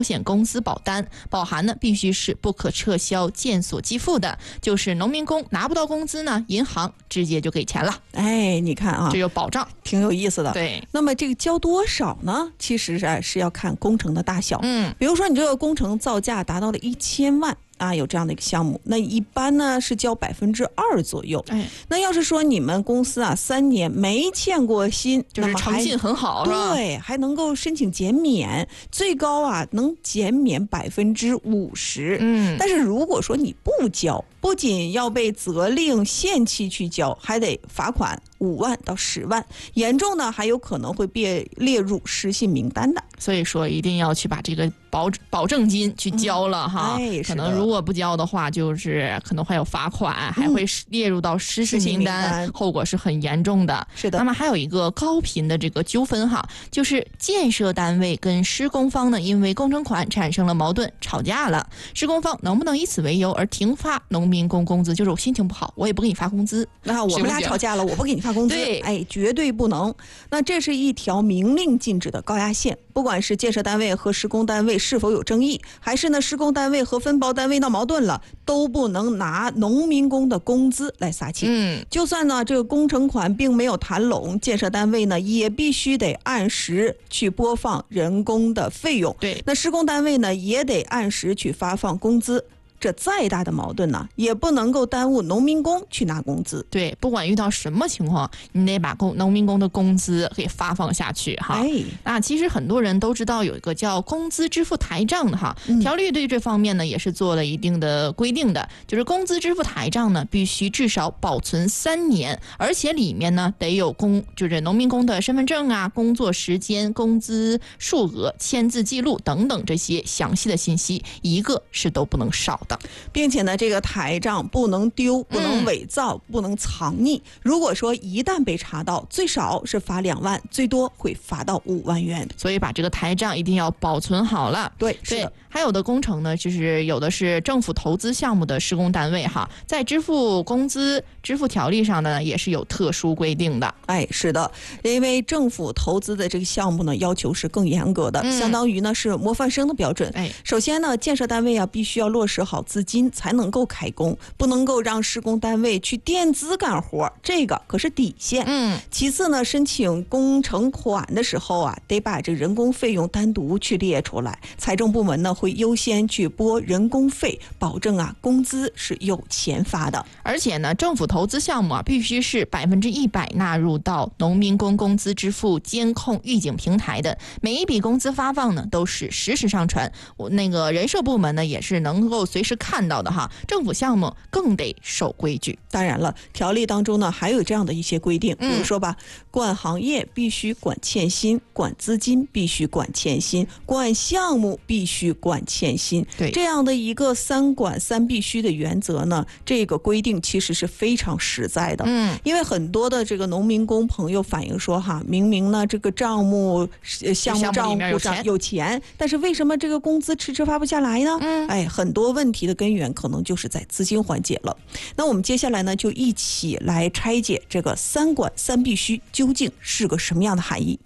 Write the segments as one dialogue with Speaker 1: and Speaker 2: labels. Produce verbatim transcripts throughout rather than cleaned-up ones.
Speaker 1: 险公司保单，保函呢必须是不可撤销、见所即付的，就是农民工拿不到工资呢，银行直接就给钱了。
Speaker 2: 哎，你看啊，
Speaker 1: 这有保障，
Speaker 2: 挺有意思的。
Speaker 1: 对，
Speaker 2: 那么这个交多少呢？其实是是要看工程的大小。
Speaker 1: 嗯，
Speaker 2: 比如说你这个工程造价达到了一千万。啊，有这样的一个项目，那一般呢是交百分之二左右。
Speaker 1: 哎，
Speaker 2: 那要是说你们公司啊三年没欠过薪，
Speaker 1: 就是诚信很好，是吧？
Speaker 2: 对，还能够申请减免，最高啊能减免百分之五十。
Speaker 1: 嗯，
Speaker 2: 但是如果说你不交，不仅要被责令限期去交，还得罚款五万到十万，严重呢还有可能会被列入失信名单的。
Speaker 1: 所以说一定要去把这个保保证金去交了哈、
Speaker 2: 嗯哎、
Speaker 1: 可能如果不交的话，就是可能会有罚款，嗯、还会列入到失信名单，名单后果是很严重的。
Speaker 2: 是的。
Speaker 1: 那么还有一个高频的这个纠纷哈，就是建设单位跟施工方呢，因为工程款产生了矛盾，吵架了。施工方能不能以此为由而停发农民工工资？就是我心情不好，我也不给你发工资。
Speaker 2: 那我们俩吵架了，我不给你发工资，
Speaker 1: 对，
Speaker 2: 哎，绝对不能。那这是一条明令禁止的高压线。不管是建设单位和施工单位是否有争议，还是呢施工单位和分包单位闹矛盾了，都不能拿农民工的工资来撒气。
Speaker 1: 嗯，
Speaker 2: 就算呢这个工程款并没有谈拢，建设单位呢也必须得按时去拨放人工的费用。
Speaker 1: 对，
Speaker 2: 那施工单位呢也得按时去发放工资。这再大的矛盾呢，也不能够耽误农民工去拿工资。
Speaker 1: 对，不管遇到什么情况，你得把工农民工的工资给发放下去哈。
Speaker 2: 哎，
Speaker 1: 那其实很多人都知道有一个叫工资支付台账的哈，
Speaker 2: 嗯、
Speaker 1: 条例对这方面呢也是做了一定的规定的，就是工资支付台账呢必须至少保存三年，而且里面呢得有工就是农民工的身份证啊、工作时间、工资数额、签字记录等等这些详细的信息，一个是都不能少的。
Speaker 2: 并且呢，这个台账不能丢，不能伪造，嗯、不能藏匿。如果说一旦被查到，最少是罚两万，最多会罚到五万元。
Speaker 1: 所以把这个台账一定要保存好了。
Speaker 2: 对，是的。
Speaker 1: 对，还有的工程呢，就是有的是政府投资项目的施工单位哈，在支付工资支付条例上呢，也是有特殊规定的。
Speaker 2: 哎，是的，因为政府投资的这个项目呢，要求是更严格的，嗯、相当于呢是模范生的标准。
Speaker 1: 哎，
Speaker 2: 首先呢，建设单位啊必须要落实好资金才能够开工，不能够让施工单位去垫资干活，这个可是底线。
Speaker 1: 嗯，
Speaker 2: 其次呢，申请工程款的时候啊，得把这人工费用单独去列出来，财政部门呢会优先去拨人工费，保证啊工资是有钱发的。
Speaker 1: 而且呢，政府投资项目啊必须是百分之一百纳入到农民工工资支付监控预警平台的，每一笔工资发放呢都是实时上传，我那个人社部门呢也是能够随时看到的哈。政府项目更得守规矩。
Speaker 2: 当然了，条例当中呢还有这样的一些规定，比如说吧，嗯、管行业必须管欠薪，管资金必须管欠薪，管项目必须管欠薪。
Speaker 1: 对，
Speaker 2: 这样的一个三管三必须的原则呢，这个规定其实是非常实在的。
Speaker 1: 嗯，
Speaker 2: 因为很多的这个农民工朋友反映说哈，明明呢这个账目项目账户上有钱，但是为什么这个工资迟迟发不下来呢？
Speaker 1: 嗯，
Speaker 2: 哎，很多问题的根源可能就是在资金环节了。那我们接下来呢，就一起来拆解这个三管三必须究竟是个什么样的含义。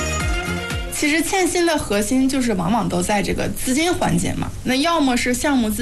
Speaker 3: 其实欠薪的核心就是往往都在这个资金环节嘛，那要么是项目资